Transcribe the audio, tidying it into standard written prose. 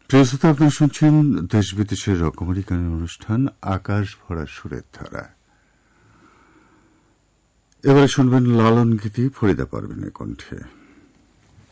প্রিয় শ্রোতা, আপনারা শুনছেন দেশ বিদেশের রকমারি গানের অনুষ্ঠান আকাশ ভরা সুরের ধারা। এবারে শুনবেন লালন গীতি ফরিদা পারভীনের কণ্ঠে।